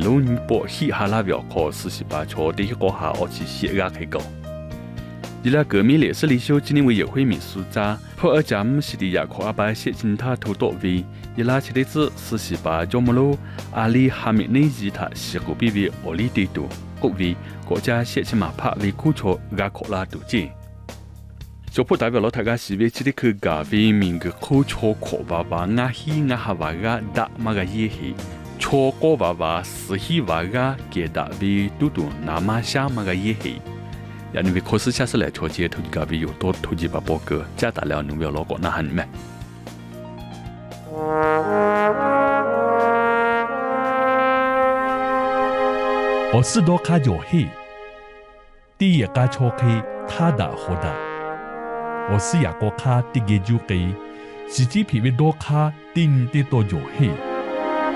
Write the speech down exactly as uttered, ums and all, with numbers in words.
路你播起哈拉表考四十八桥的一个下我去写个开搞。伊拉革命烈士领袖今年为议会秘书长，普尔加姆西的亚克阿巴写进他头多位，伊拉切的子四十八焦木路阿里哈密内吉他西古比为奥利地度，各位国家写进马帕为苦桥亚克拉度见。小普代表了大家是为起的去咖啡民个苦桥可娃娃亚希亚哈娃个达马个耶希，桥个娃娃是希娃个给达为嘟嘟那马下马个耶希。呀，你为考试下次来调节投机咖啡有多投机把报告加大了，你不要老搞那很咩？ 我是多卡有黑，第一个桥开他打好打，我是亚国卡第一就给，实际皮为多卡顶的多有黑。